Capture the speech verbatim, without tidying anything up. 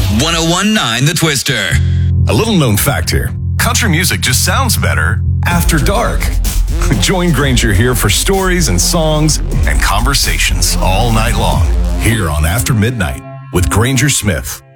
one oh one point nine The Twister. A little known fact here. Country music just sounds better after dark. Join Granger here for stories and songs and conversations all night long here on After Midnight with Granger Smith.